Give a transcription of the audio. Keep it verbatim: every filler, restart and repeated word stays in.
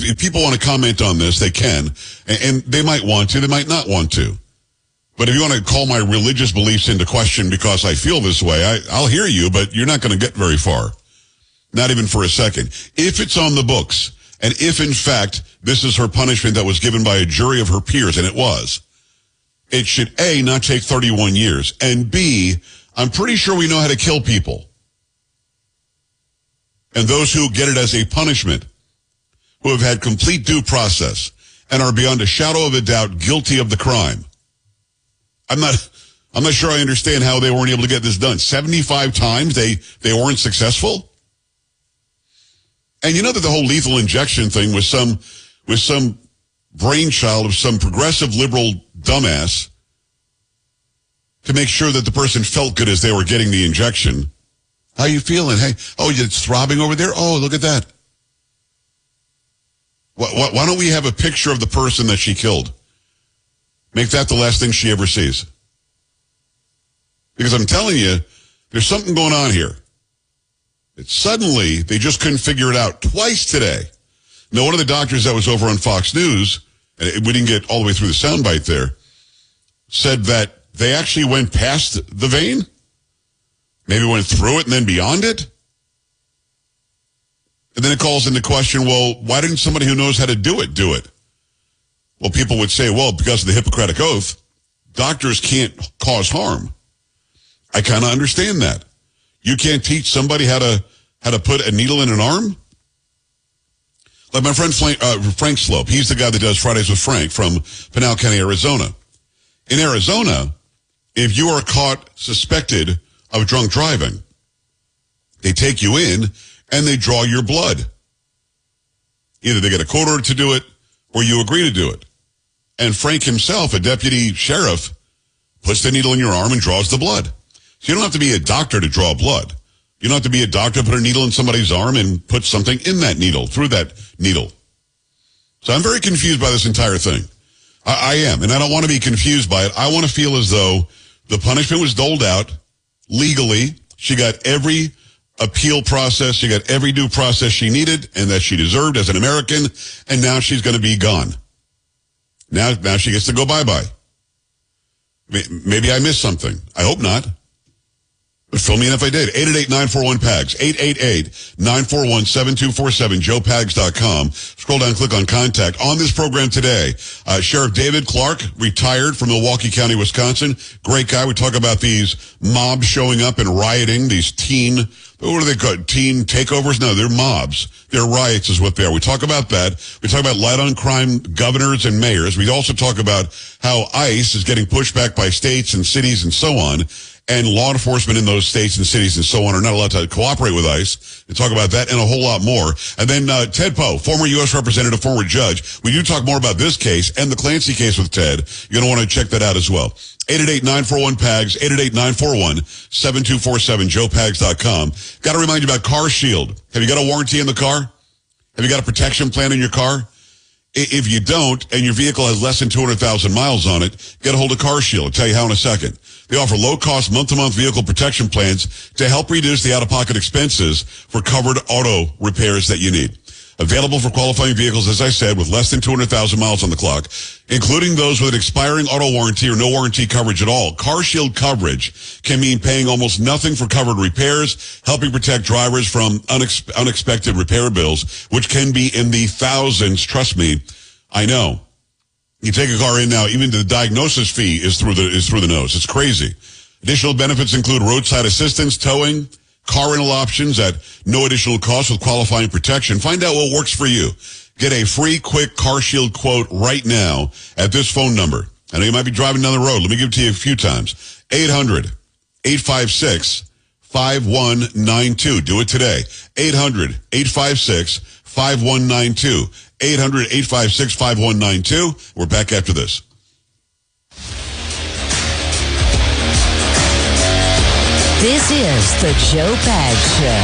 if people want to comment on this, they can. And, and they might want to, they might not want to. But if you want to call my religious beliefs into question because I feel this way, I, I'll hear you, but you're not going to get very far. Not even for a second. If it's on the books, and if in fact this is her punishment that was given by a jury of her peers, and it was, it should A, not take thirty-one years, and B, I'm pretty sure we know how to kill people. And those who get it as a punishment, who have had complete due process, and are beyond a shadow of a doubt guilty of the crime. I'm not, I'm not sure I understand how they weren't able to get this done. seventy-five times they, they weren't successful? And you know that the whole lethal injection thing was some, was some brainchild of some progressive liberal dumbass to make sure that the person felt good as they were getting the injection. How you feeling? Hey, oh, it's throbbing over there? Oh, look at that. Why, why don't we have a picture of the person that she killed? Make that the last thing she ever sees. Because I'm telling you, there's something going on here. It's suddenly, they just couldn't figure it out twice today. Now, one of the doctors that was over on Fox News, and we didn't get all the way through the soundbite there, said that they actually went past the vein, maybe went through it and then beyond it. And then it calls into question, well, why didn't somebody who knows how to do it do it? Well, people would say, well, because of the Hippocratic Oath, doctors can't cause harm. I kind of understand that. You can't teach somebody how to how to put a needle in an arm? Like my friend Frank, uh, Frank Slope, he's the guy that does Fridays with Frank from Pinal County, Arizona. In Arizona, if you are caught suspected of drunk driving, they take you in and they draw your blood. Either they get a court order to do it or you agree to do it. And Frank himself, a deputy sheriff, puts the needle in your arm and draws the blood. So you don't have to be a doctor to draw blood. You don't have to be a doctor to put a needle in somebody's arm and put something in that needle, through that needle. So I'm very confused by this entire thing. I, I am, and I don't want to be confused by it. I want to feel as though the punishment was doled out legally. She got every appeal process. She got every due process she needed and that she deserved as an American, and now she's going to be gone. Now, now she gets to go bye-bye. Maybe I missed something. I hope not. But fill me in if I did. eight eight eight, nine four one, P A G S. eight eight eight, nine four one, seven two four seven. joe pags dot com. Scroll down, click on contact. On this program today, uh, Sheriff David Clark, retired from Milwaukee County, Wisconsin. Great guy. We talk about these mobs showing up and rioting, these teen, what are they called? Teen takeovers? No, they're mobs. They're riots is what they are. We talk about that. We talk about light on crime governors and mayors. We also talk about how ICE is getting pushed back by states and cities and so on. And law enforcement in those states and cities and so on are not allowed to cooperate with ICE. We talk about that and a whole lot more. And then uh, Ted Poe, former U S representative, former judge. We do talk more about this case and the Clancy case with Ted. You're going to want to check that out as well. eight eight eight, nine four one, P A G S, eight eight eight, nine four one, seven two four seven, joe pags dot com. Got to remind you about Car Shield. Have you got a warranty in the car? Have you got a protection plan in your car? If you don't, and your vehicle has less than two hundred thousand miles on it, get a hold of Car Shield. I'll tell you how in a second. They offer low-cost, month-to-month vehicle protection plans to help reduce the out-of-pocket expenses for covered auto repairs that you need. Available for qualifying vehicles, as I said, with less than two hundred thousand miles on the clock, including those with an expiring auto warranty or no warranty coverage at all. Car Shield coverage can mean paying almost nothing for covered repairs, helping protect drivers from unex- unexpected repair bills, which can be in the thousands. Trust me, I know. You take a car in now, even the diagnosis fee is through the is through the nose. It's crazy. Additional benefits include roadside assistance, towing, car rental options at no additional cost with qualifying protection. Find out what works for you. Get a free, quick Car Shield quote right now at this phone number. I know you might be driving down the road. Let me give it to you a few times. eight hundred, eight five six, five one nine two. Do it today. eight hundred, eight five six, five one nine two. eight hundred, eight five six, five one nine two. We're back after this. This is the Joe Pags Show.